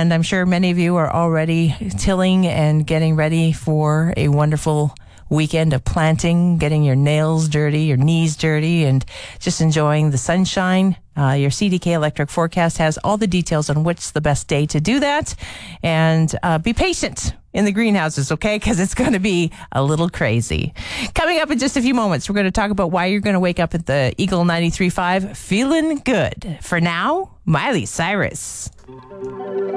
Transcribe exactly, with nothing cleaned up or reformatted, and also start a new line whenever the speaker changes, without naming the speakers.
And I'm sure many of you are already tilling and getting ready for a wonderful weekend of planting, getting your nails dirty, your knees dirty, and just enjoying the sunshine. Uh, your C D K Electric forecast has all the details on which the best day to do that. And uh, be patient in the greenhouses, okay? Because it's going to be a little crazy. Coming up in just a few moments, we're going to talk about why you're going to wake up at the Eagle ninety-three point five feeling good. For now, Miley Cyrus.